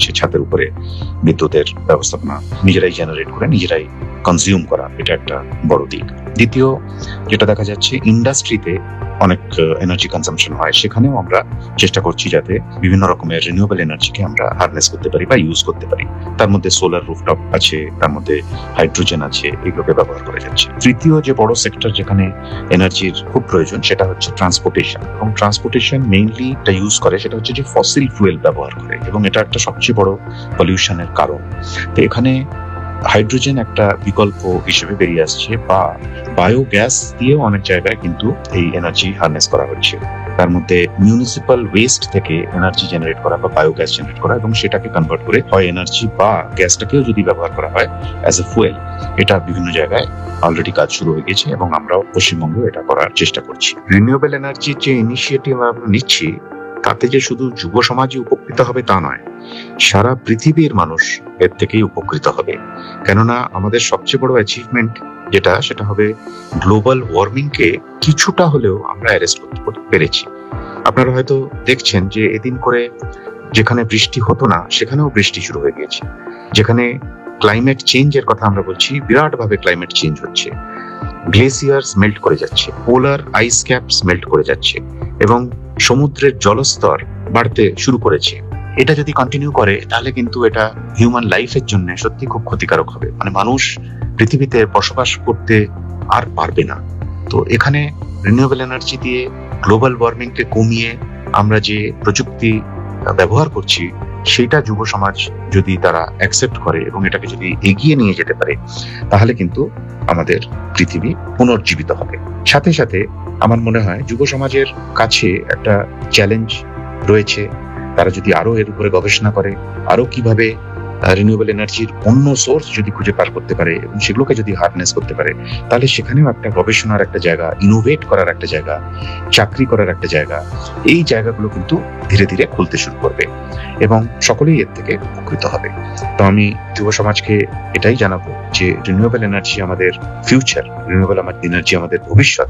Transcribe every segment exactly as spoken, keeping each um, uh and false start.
হচ্ছে ছাদের উপরে বিদ্যুতের ব্যবস্থাপনা নিজেরাই জেনারেট করে নিজেরাই কনজিউম করা, এটা একটা বড় দিক। দ্বিতীয় যেটা দেখা যাচ্ছে, ইন্ডাস্ট্রিতে অনেক এনার্জি কনজাম্পশন হয়, সেখানেও আমরা চেষ্টা করছি যাতে বিভিন্ন রকমের রিনিউয়েবল এনার্জিকে আমরা হারনেস করতে পারি বা ইউজ করতে পারি। তার মধ্যে সোলার রুফটপ আছে, তার মধ্যে হাইড্রোজেন আছে, এগুলোকে ব্যবহার করা যাচ্ছে। তৃতীয় যে বড় সেক্টর যেখানে এনার্জির খুব প্রয়োজন সেটা হচ্ছে ট্রান্সপোর্টেশন, এবং ট্রান্সপোর্টেশন মেইনলি এটা ইউজ করে সেটা হচ্ছে যে ফসিল ফুয়েল ব্যবহার করে, এবং এটা একটা সবচেয়ে বড় পলিউশনের কারণ। তো এখানে হাইড্রোজেন একটা বিকল্প হিসেবে বেরিয়ে আসছে, বা বায়োগ্যাস দিয়েও অনেক জায়গায় কিন্তু এই এনার্জি হারনেস করা হচ্ছে। তার মধ্যে মিউনিসিপাল ওয়েস্ট থেকে এনার্জি জেনারেট করা বা বায়োগ্যাস জেনারেট করা, এবং সেটাকে কনভার্ট করে হয় এনার্জি বা গ্যাসটাকেও যদি ব্যবহার করা হয় অ্যাজ এ ফুয়েল, এটা বিভিন্ন জায়গায় অলরেডি কাজ শুরু হয়ে গেছে এবং আমরাও পশ্চিমবঙ্গে এটা করার চেষ্টা করছি। রিনিউয়েবল এনার্জির যে ইনিশিয়েটিভ আমরা নিচ্ছি তাতে যে শুধু যুব সমাজই উপকৃত হবে তা নয়, সারা পৃথিবীর মানুষ এর থেকেই উপকৃত হবে। কেননা আমাদের সবচেয়ে বড় অ্যাচিভমেন্ট যেটা, সেটা হবে গ্লোবাল ওয়ার্মিংকে কিছুটা হলেও আমরা অ্যারেস্ট করতে পেরেছি। আপনারা হয়তো দেখছেন যে এদিন করে যেখানে বৃষ্টি হতো না সেখানেও বৃষ্টি শুরু হয়ে গিয়েছে। যেখানে ক্লাইমেট চেঞ্জের কথা আমরা বলছি, বিরাট ভাবে ক্লাইমেট চেঞ্জ হচ্ছে, গ্লেসিয়ার্স মেল্ট করে যাচ্ছে, পোলার আইস ক্যাপস মেল্ট করে যাচ্ছে, এবং সমুদ্রের জলস্তর বাড়তে শুরু করেছে। এটা যদি কন্টিনিউ করে তাহলে কিন্তু এটা হিউম্যান লাইফের জন্য সত্যি খুব ক্ষতিকারক হবে। মানে মানুষ পৃথিবীতে বসবাস করতে আর পারবে না। তো এখানে রিনিউয়েবল এনার্জি দিয়ে গ্লোবাল ওয়ার্মিংকে কমিয়ে আমরা যে প্রযুক্তি ব্যবহার করছি সেটা যুব সমাজ যদি তারা অ্যাকসেপ্ট করে এবং এটাকে যদি এগিয়ে নিয়ে যেতে পারে, তাহলে কিন্তু আমাদের পৃথিবী পুনর্জীবিত হবে। সাথে সাথে আমার মনে হয় যুব সমাজের কাছে একটা চ্যালেঞ্জ রয়েছে। তারা যদি আরো এর উপরে গবেষণা করে, আরো কিভাবে রিনিউয়েবল এনার্জির অন্য সোর্স যদি খুঁজে পার করতে পারে এবং সেগুলোকে যদি হারনেস করতে পারে, তাহলে সেখানেও একটা গবেষণার একটা জায়গা, ইনোভেট করার একটা জায়গা, চাকরি করার একটা জায়গা, এই জায়গাগুলো কিন্তু ধীরে ধীরে খুলতে শুরু করবে এবং সকলেই এর থেকে উপকৃত হবে। তো আমি যুব সমাজকে এটাই জানাবো যে রিনিউয়েবল এনার্জি আমাদের ফিউচার, রিনিউয়েবল এনার্জি আমাদের ভবিষ্যৎ।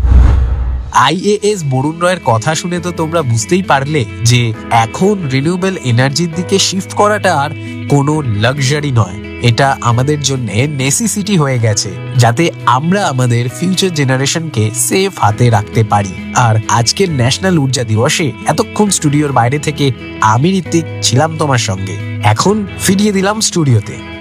আইএএস বরুণ রয়ের কথা শুনে তো তোমরা বুঝতেই পারলে যে এখন রিনিউয়েবল এনার্জির দিকে শিফট করাটা আর কোনো লাক্সারি নয়, এটা আমাদের জন্য নেসেসিটি হয়ে গেছে, যাতে আমরা আমাদের ফিউচার জেনারেশনকে সেফ হাতে রাখতে পারি। আর আজকের ন্যাশনাল ঊর্জা দিবসে এতক্ষণ স্টুডিওর বাইরে থেকে আমি ঋত্বিক ছিলাম তোমার সঙ্গে। এখন ফিরিয়ে দিলাম স্টুডিওতে।